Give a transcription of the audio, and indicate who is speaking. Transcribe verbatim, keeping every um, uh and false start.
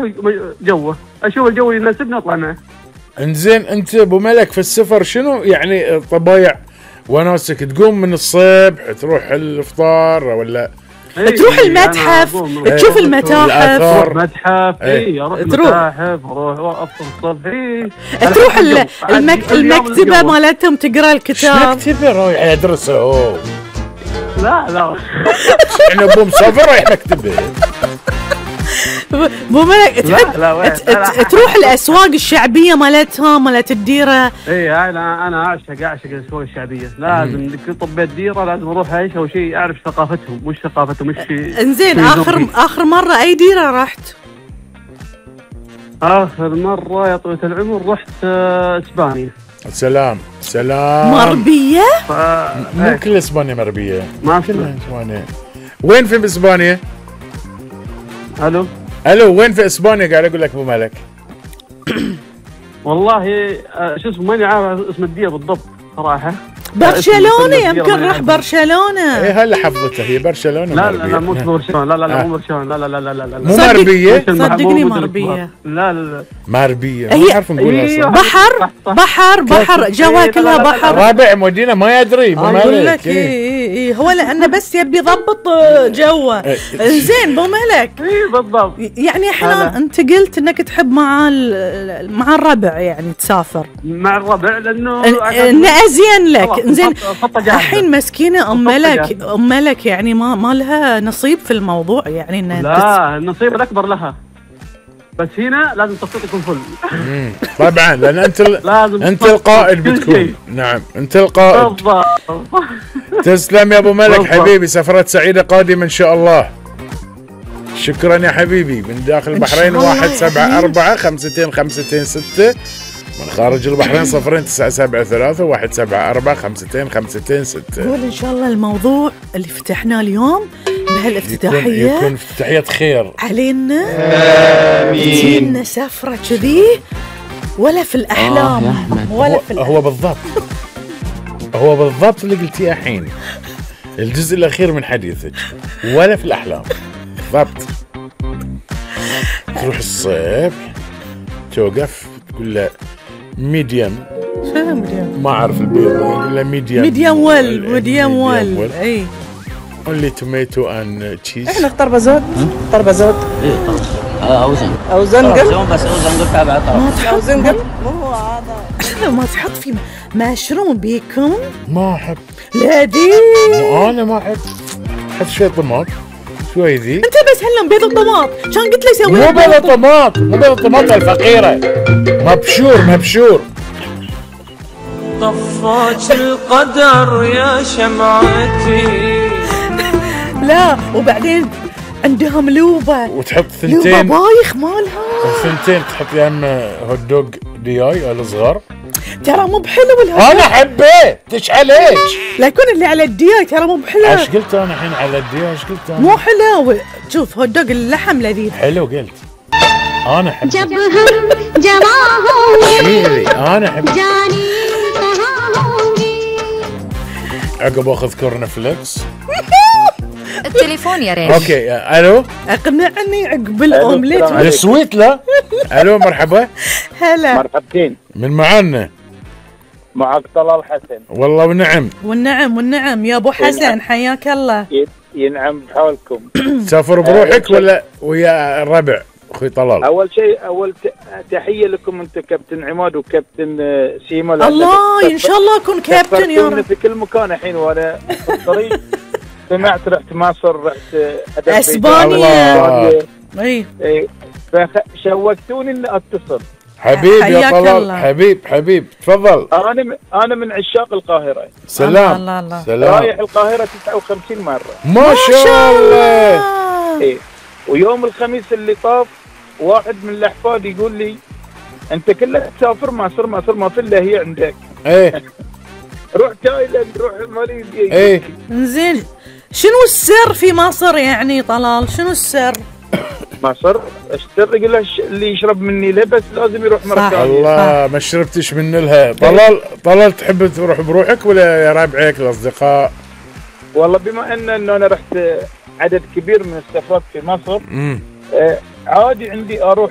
Speaker 1: جوه، اشوف الجو يناسبني اطلع معه.
Speaker 2: انزين انت ابو ملك في السفر شنو يعني طبايع وناسك؟ تقوم من الصبح تروح الافطار ولا
Speaker 3: تروح المتحف تشوف المتاحف؟
Speaker 1: اروح متحف اي اروح المتاحف اروح افطر الصبح اي
Speaker 3: تروح المك... المكتبه مالتهم تقرا الكتاب.
Speaker 2: مكتبه رايح ادرسه هو؟
Speaker 1: لا لا
Speaker 2: احنا ابو مسافر رايح مكتبه.
Speaker 3: بو ملك تحب لا لا تروح الاسواق الشعبيه مالتهم مالت الديره؟
Speaker 1: اي انا انا اعشق اعشق الاسواق الشعبيه، لازم كل طبيت ديره لازم اروح اعيش اول شيء اعرف ثقافتهم، وش ثقافتهم وش في.
Speaker 3: انزين اخر اخر مره اي ديره رحت؟
Speaker 1: اخر مره يا طويله العمر رحت اسبانيا.
Speaker 2: سلام سلام.
Speaker 3: مربيه؟
Speaker 1: ف...
Speaker 2: مو كل اسبانيا مربيه،
Speaker 1: ما في
Speaker 2: اسبانيا. وين في اسبانيا؟
Speaker 1: الو
Speaker 2: الو وين في اسبانيا؟ قاعد اقول لك ابو ملك.
Speaker 1: والله شو اسمه ماني عارف اسم الديره بالضبط صراحه.
Speaker 3: برشلونه يمكن راح برشلونه.
Speaker 2: ايه هلا حفظتها هي برشلونه.
Speaker 1: لا لا لا مو برشلونه، لا لا لا مو برشلونه، لا لا لا لا لا
Speaker 2: مو مربيه؟
Speaker 3: صدقني مربيه.
Speaker 1: لا لا لا
Speaker 2: مربيه ما نعرف نقولها.
Speaker 3: بحر بحر بحر جواها كلها بحر.
Speaker 2: رابع مدينه ما يدري ابو ملك.
Speaker 3: اقول لك اي اي هو لانه بس يبي يضبط جوه. زين بو ملك
Speaker 1: اي بالضبط.
Speaker 3: يعني احنا انت قلت انك تحب مع مع الربع يعني تسافر
Speaker 1: مع الربع لانه
Speaker 3: انه ازين لك. زين الحين مسكينه ام ملك ام ملك يعني ما ما لها نصيب في الموضوع يعني انها
Speaker 1: لا النصيب الاكبر لها، بس هنا لازم تخطيط يكون فل.
Speaker 2: طبعا لان انت انت القائد بتكون. نعم انت القائد. تسلم يا ابو ملك حبيبي، سفرات سعيده قادمه ان شاء الله. شكرا يا حبيبي. من داخل البحرين واحد سبعة أربعة خمستين خمستين ستة، من خارج البحرين صفرين تسعة سبعة ثلاثة واحد سبعة أربعة خمستين خمستين ستة.
Speaker 3: قول إن شاء الله الموضوع اللي فتحناه اليوم بهالافتتاحية
Speaker 2: يكون, يكون افتتاحية خير علينا.
Speaker 3: آمين. تجينا سفرة كذي ولا في الأحلام
Speaker 2: آه
Speaker 3: ولا
Speaker 2: هو
Speaker 3: في الأحلام.
Speaker 2: هو بالضبط هو بالضبط اللي قلتيه الحين الجزء الأخير من حديثك، ولا في الأحلام بالضبط. تروح الصبح توقف تقول له ميديم،
Speaker 3: شنو ميديم؟
Speaker 2: ما اعرف البيض يقول له ميديم
Speaker 3: ميديم ويل ميديم ويل اي
Speaker 2: اونلي توميتو ان تشيز.
Speaker 4: احنا نختار بزود نختار بزود
Speaker 5: اي او زنقل
Speaker 4: او زنقل
Speaker 5: بس او زنقل تابع طرف
Speaker 4: او زنقل مو هذا.
Speaker 3: ما تحط فيه مشروم بيكون؟
Speaker 2: ما احب.
Speaker 3: لا دي
Speaker 2: انا ما احب. حط شوي طماط شوي ذي.
Speaker 3: انت بس هلا بيض الطماط كان قلت لي سوي
Speaker 2: مو بيض الطماط مو بيض الطماط الفقيره، مبشور مبشور.
Speaker 6: طفاك القدر يا شمعتي.
Speaker 3: لا وبعدين عندهم لوبه
Speaker 2: وتحط ثنتين
Speaker 3: لوبه بايخ مالها،
Speaker 2: ثنتين تحط يم هوت دوغ دياي الصغار.
Speaker 3: ترى مو بحلو الهوت.
Speaker 2: انا حبيت ايش عليك؟
Speaker 3: لا يكون اللي على الدياي ترى مو بحلو.
Speaker 2: ايش قلت انا الحين على الدياي؟ ايش قلت انا؟
Speaker 3: مو حلو. شوف هوت دوغ اللحم لذيذ.
Speaker 2: حلو قلت انا حبيت.
Speaker 7: جبهم جماهوني
Speaker 2: انا حبيت
Speaker 7: جاني فهاوني.
Speaker 2: عقب اخذ كورن فليكس.
Speaker 8: التليفون يا ريت.
Speaker 2: اوكي الو
Speaker 3: اقنعني عقب الاومليت
Speaker 2: السويت. لا الو مرحبا.
Speaker 9: هلا مرحبتين.
Speaker 2: من معانا؟
Speaker 9: معك طلال حسن.
Speaker 2: والله ونعم
Speaker 3: والنعم والنعم يا ابو حسن، حياك الله.
Speaker 9: ينعم بحولكم.
Speaker 2: تسافر بروحك ولا ويا الربع اخوي طلال؟
Speaker 9: اول شيء اول تحيه لكم انتم كابتن عماد وكابتن سيما.
Speaker 3: الله ان شاء الله اكون كابتن يا رب
Speaker 9: في كل مكان الحين وانا في الطريق. سمعت رحت مصر رحت
Speaker 3: اسبانيا.
Speaker 9: اي اي فشوقتوني اني اتصل.
Speaker 2: حبيب يا طلال حبيب حبيب تفضل.
Speaker 9: انا انا من عشاق القاهره.
Speaker 2: سلام
Speaker 3: الله الله.
Speaker 2: سلام.
Speaker 9: رايح القاهره تسعة وخمسين مره.
Speaker 2: ما شاء الله.
Speaker 9: ايه ويوم الخميس اللي طاف واحد من الاحفاد يقول لي انت كلك تسافر مصر مصر ما في الا هي عندك.
Speaker 2: ايه
Speaker 9: روح تايلاند روح ماليزيا.
Speaker 2: ايه
Speaker 3: زين شنو السر في مصر يعني طلال؟ شنو السر؟
Speaker 9: مصر السر يقول له اللي يشرب مني له بس لازم يروح مره ثانيه.
Speaker 2: الله ما شربتش من لها. طلال طلال تحب تروح بروحك ولا يا ربعك الاصدقاء؟
Speaker 9: والله بما ان انه انا رحت عدد كبير من السفرات في مصر
Speaker 2: امم
Speaker 9: آه عادي عندي اروح